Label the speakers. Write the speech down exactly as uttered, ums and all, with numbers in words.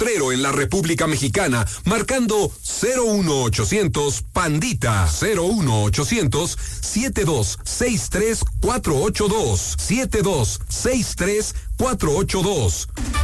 Speaker 1: potrero en la República Mexicana, marcando cero uno ochocientos Pandita, cero uno ochocientos siete dos seis tres cuatro ocho dos, siete dos seis tres cuatro ocho dos.